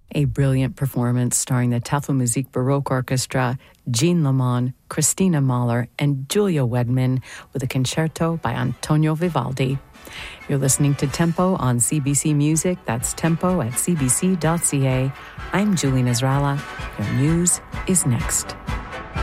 A brilliant performance starring the Tafelmusik Baroque Orchestra, Jean Lamont, Christina Mahler, and Julia Wedman with a concerto by Antonio Vivaldi. You're listening to Tempo on CBC Music. That's tempo at cbc.ca. I'm Julie Nasrallah. Your news is next.